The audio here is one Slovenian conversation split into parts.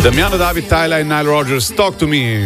Damjana, David, Tyler in Nile Rodgers, Talk to Me.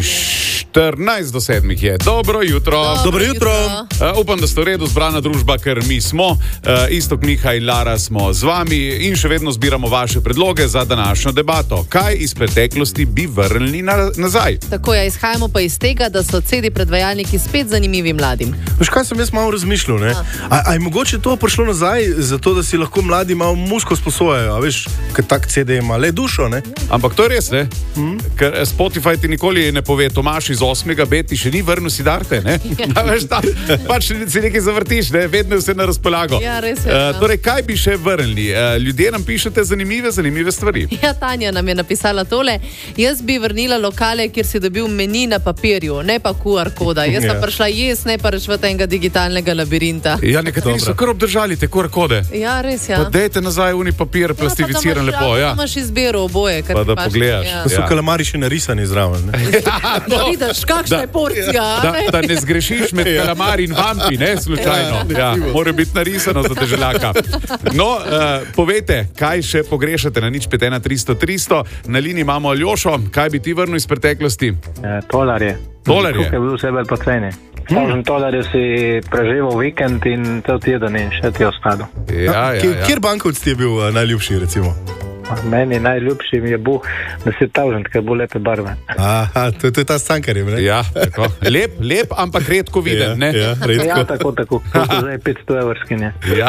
14 do 7 je. Dobro jutro. Dobro jutro. Upam, da ste v redu, zbrana družba, ker mi smo. Iztok, Miha in Lara smo z vami in še vedno zbiramo vaše predloge za današnjo debato. Kaj iz preteklosti bi vrnili nazaj? Tako je, izhajamo pa iz tega, da so CD predvajalniki spet zanimivi mladim. Veš, kaj sem jaz malo razmišljal, ne? A je mogoče to prišlo nazaj, zato da si lahko mladi malo musko sposojajo, a veš, ker tak CD ima le dušo, ne? Ampak to je res, ne? Ker Spotify ti nikoli ne pove, Tomaš iz 8B ti še ni vrnil Sidarte, ne? Ja. Veš, tam pač si nekaj zavrtiš, ne? Vedno je vse na razpolago. Ja, res je. Torej, kaj bi še vrnili? Ljudje nam pišete zanimive stvari. Ja, Tanja nam je napisala tole. Jaz bi vrnila lokale, kjer si dobil meni na papirju, ne pa QR koda. Jaz sem prišla ne pa rešvati enega digitalnega labirinta. Ja, nekateri so kar obdržali te QR kode. Ja, res, ja. Pa dejte nazaj uni papir, plastificiran lepo, ja. Pa imaš izbiro oboje. Pa da pogledaš. Ja. Pa so kalamari še narisani zraven, ne? Da vidiš, kakšna je porcija. Da ne zgrešiš med kalamari in vampi, ne, slučajno. Ja, mora biti narisano za deželjaka. No, povejte, kaj še pogrešate na 051 300 300. Na liniji imamo Aljošo. Kaj bi ti vrnil iz preteklosti? Tolarje. Tolarje? Tukaj je bil vse bolj poceni. Tolarje si preživel vikend in cel teden in še ti ostalo. Ja. Kjer bankovc ti je bil najljubši, recimo? Meni najljubši mi je bil 10.000, ker bo lepe barve. Aha, to je ta s Cankarjem, ne? Ja, tako. Lep, ampak redko viden, ne? Ja, redko. Ja, tako. Koliko zdaj 500 evrski, ne? Ja.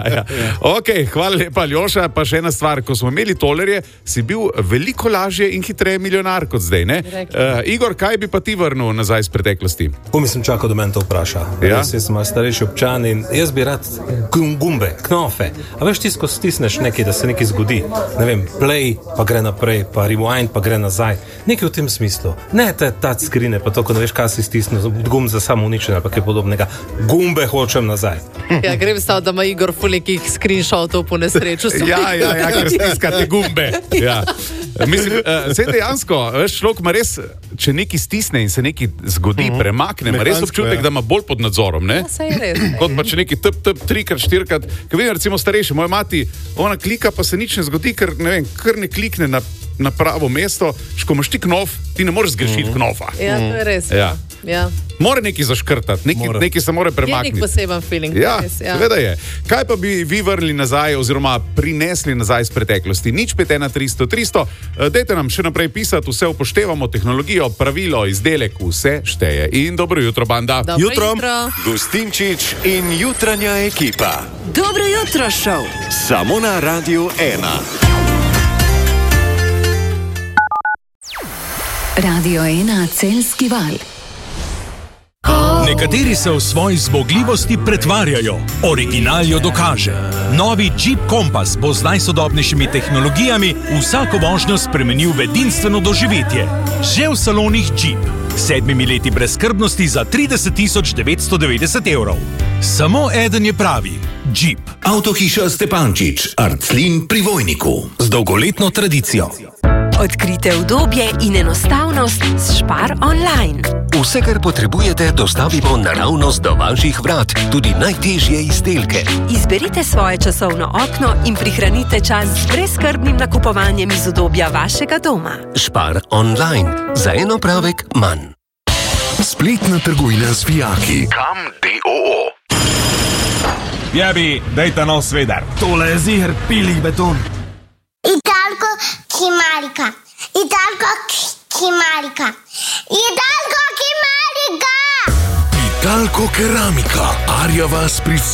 Ok, hvala lepa, Aljoša. Pa še ena stvar, ko smo imeli tolerje, si bil veliko lažje in hitreje milijonar kot zdaj, ne? Igor, kaj bi pa ti vrnil nazaj iz preteklosti? Sem čakal, da me to vpraša. Ja? Jaz sem starejši občan in jaz bi rad gumbe, knofe. A veš, ti, ko stisneš nekaj, da se nekaj zgodi. Ne vem, play, pa gre naprej, pa rewind, pa gre nazaj. Nekaj v tem smislu. Ne te touchscreene, pa to, ko ne veš, kaj si stisnil, gumb za samo uničenje, ali pa kaj podobnega. Gumbe hočem nazaj. Ja, grem stav, da ima Igor fulikih screenshotov po nesreču. Ja, ker stiskate gumbe. Ja. Mislim, se dejansko, veš, človek ima res, če nekaj stisne in se nekaj zgodi, premakne, ima res občutek, da ima bolj pod nadzorom, ne? Ja, saj je res. Kot pa če nekaj trikrat, štirikrat, ker vidim, recimo starejši, moja mati, ona klika, pa se nič ne zgodi, ker ne vem, kar ne klikne na pravo mesto, ko imaš ti knof, ti ne moreš zgrešiti knofa. Ja, to je res. Ja. Mora nekaj zaškrtati, nekaj se mora premakniti. Je nek poseben feeling. Ja, res, seveda je. Kaj pa bi vi vrnili nazaj oziroma prinesli nazaj iz preteklosti? 051 300 300. Dajte nam še naprej pisati, vse upoštevamo, tehnologijo, pravilo, izdelek, vse šteje. In dobro jutro, banda. Dobro jutro. Gustinčič in jutranja ekipa. Dobro jutro, šov. Samo na Radiu 1. Radio 1 Celjski val. Nekateri se v svoji zmogljivosti pretvarjajo, original jo dokaže. Novi Jeep Compass bo z najsodobnejšimi tehnologijami vsako vožnjo spremenil v edinstveno doživetje. Že v salonih Jeep. 7 leti brezskrbnosti za 30 990 evrov. Samo eden je pravi. Jeep. Avtohiša Stepančič, Arclin pri Vojniku. Z dolgoletno tradicijo. Odkrite udobje in enostavnost s Spar online. Vse, kar potrebujete, dostavimo naravnost do vaših vrat, tudi najtežje izdelke. Izberite svoje časovno okno in prihranite čas z brezskrbnim nakupovanjem iz udobja vašega doma. Spar online. Za en opravek manj. Spletna trgovina z vijaki. Kam DOO. Jabi, dajte nov svedar. Tole je ziher pilih beton. Italko Kimarika. Italko keramika. Arja vas pri